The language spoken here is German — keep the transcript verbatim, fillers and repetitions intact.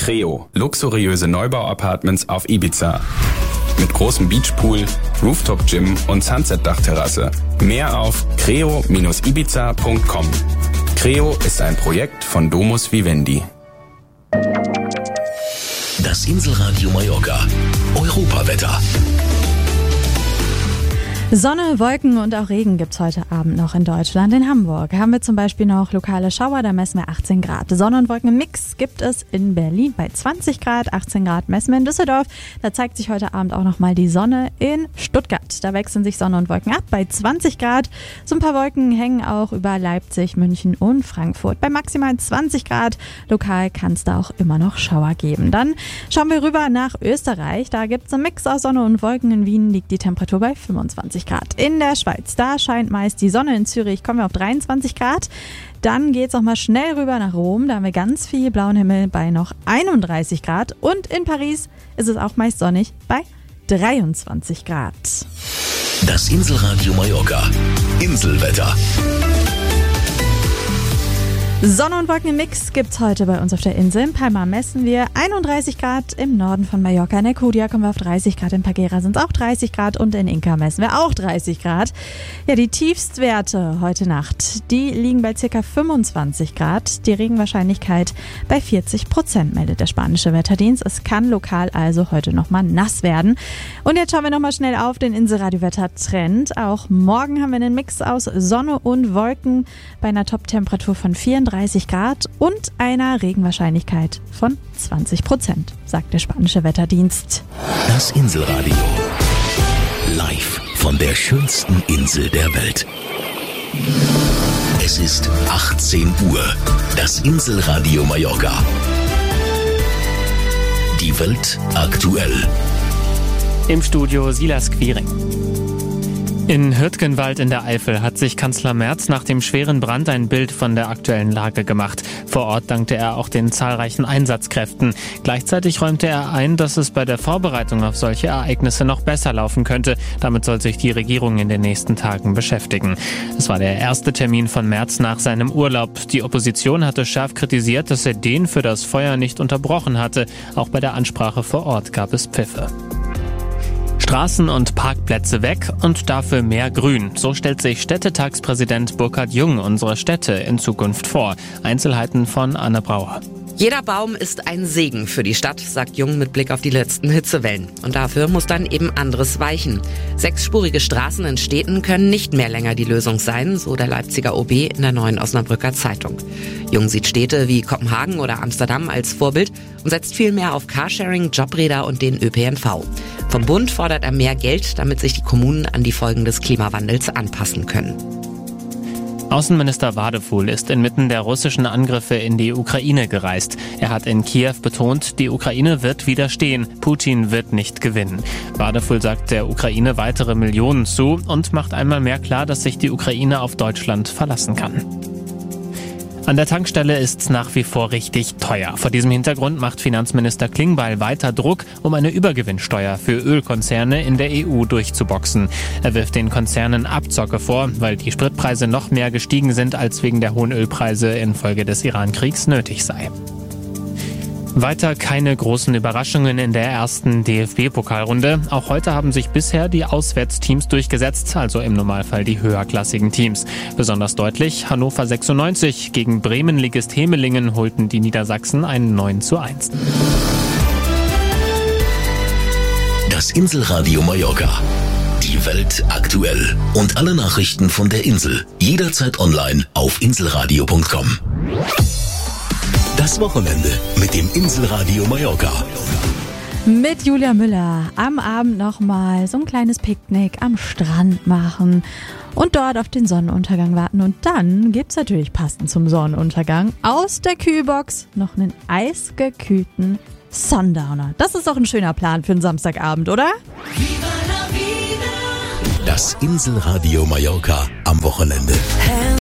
Creo, luxuriöse Neubau-Apartments auf Ibiza. Mit großem Beachpool, Rooftop-Gym und Sunset-Dachterrasse. Mehr auf creo Bindestrich ibiza Punkt com. Creo ist ein Projekt von Domus Vivendi. Das Inselradio Mallorca. Europawetter. Sonne, Wolken und auch Regen gibt's heute Abend noch in Deutschland. In Hamburg haben wir zum Beispiel noch lokale Schauer, da messen wir achtzehn Grad. Sonne- und Wolkenmix gibt es in Berlin bei zwanzig Grad, achtzehn Grad messen wir in Düsseldorf. Da zeigt sich heute Abend auch nochmal die Sonne in Stuttgart. Da wechseln sich Sonne und Wolken ab bei zwanzig Grad. So ein paar Wolken hängen auch über Leipzig, München und Frankfurt. Bei maximal zwanzig Grad. Lokal kann es da auch immer noch Schauer geben. Dann schauen wir rüber nach Österreich. Da gibt's einen Mix aus Sonne und Wolken. In Wien liegt die Temperatur bei fünfundzwanzig Grad. In der Schweiz, da scheint meist die Sonne. In Zürich kommen wir auf dreiundzwanzig Grad. Dann geht's auch mal schnell rüber nach Rom. Da haben wir ganz viel blauen Himmel bei noch einunddreißig Grad. Und in Paris ist es auch meist sonnig bei dreiundzwanzig Grad. Das Inselradio Mallorca. Inselwetter. Sonne- und Wolkenmix gibt's heute bei uns auf der Insel. In Palma messen wir einunddreißig Grad, im Norden von Mallorca. In der Kudia kommen wir auf dreißig Grad, in Paguera sind es auch dreißig Grad und in Inca messen wir auch dreißig Grad. Ja, die Tiefstwerte heute Nacht, die liegen bei ca. fünfundzwanzig Grad. Die Regenwahrscheinlichkeit bei vierzig Prozent, meldet der spanische Wetterdienst. Es kann lokal also heute nochmal nass werden. Und jetzt schauen wir nochmal schnell auf den Inselradio-Wetter-Trend. Auch morgen haben wir einen Mix aus Sonne und Wolken bei einer Top-Temperatur von vierunddreißig Grad und einer Regenwahrscheinlichkeit von zwanzig Prozent, sagt der spanische Wetterdienst. Das Inselradio. Live von der schönsten Insel der Welt. Es ist achtzehn Uhr. Das Inselradio Mallorca. Die Welt aktuell. Im Studio Silas Quiring. In Hürtgenwald in der Eifel hat sich Kanzler Merz nach dem schweren Brand ein Bild von der aktuellen Lage gemacht. Vor Ort dankte er auch den zahlreichen Einsatzkräften. Gleichzeitig räumte er ein, dass es bei der Vorbereitung auf solche Ereignisse noch besser laufen könnte. Damit soll sich die Regierung in den nächsten Tagen beschäftigen. Es war der erste Termin von Merz nach seinem Urlaub. Die Opposition hatte scharf kritisiert, dass er den für das Feuer nicht unterbrochen hatte. Auch bei der Ansprache vor Ort gab es Pfiffe. Straßen und Parkplätze weg und dafür mehr Grün. So stellt sich Städtetagspräsident Burkhard Jung unsere Städte in Zukunft vor. Einzelheiten von Anne Brauer. Jeder Baum ist ein Segen für die Stadt, sagt Jung mit Blick auf die letzten Hitzewellen. Und dafür muss dann eben anderes weichen. Sechsspurige Straßen in Städten können nicht mehr länger die Lösung sein, so der Leipziger O B in der Neuen Osnabrücker Zeitung. Jung sieht Städte wie Kopenhagen oder Amsterdam als Vorbild und setzt viel mehr auf Carsharing, Jobräder und den Ö P N V. Vom Bund fordert er mehr Geld, damit sich die Kommunen an die Folgen des Klimawandels anpassen können. Außenminister Wadefuhl ist inmitten der russischen Angriffe in die Ukraine gereist. Er hat in Kiew betont, die Ukraine wird widerstehen, Putin wird nicht gewinnen. Wadefuhl sagt der Ukraine weitere Millionen zu und macht einmal mehr klar, dass sich die Ukraine auf Deutschland verlassen kann. An der Tankstelle ist's nach wie vor richtig teuer. Vor diesem Hintergrund macht Finanzminister Klingbeil weiter Druck, um eine Übergewinnsteuer für Ölkonzerne in der E U durchzuboxen. Er wirft den Konzernen Abzocke vor, weil die Spritpreise noch mehr gestiegen sind, als wegen der hohen Ölpreise infolge des Iran-Kriegs nötig sei. Weiter keine großen Überraschungen in der ersten D F B-Pokalrunde. Auch heute haben sich bisher die Auswärtsteams durchgesetzt, also im Normalfall die höherklassigen Teams. Besonders deutlich Hannover sechsundneunzig gegen Bremen-Ligist Hemelingen holten die Niedersachsen ein neun zu eins. Das Inselradio Mallorca. Die Welt aktuell. Und alle Nachrichten von der Insel. Jederzeit online auf inselradio punkt com. Das Wochenende mit dem Inselradio Mallorca. Mit Julia Müller am Abend nochmal so ein kleines Picknick am Strand machen und dort auf den Sonnenuntergang warten. Und dann gibt's natürlich passend zum Sonnenuntergang aus der Kühlbox noch einen eisgekühlten Sundowner. Das ist doch ein schöner Plan für einen Samstagabend, oder? Das Inselradio Mallorca am Wochenende.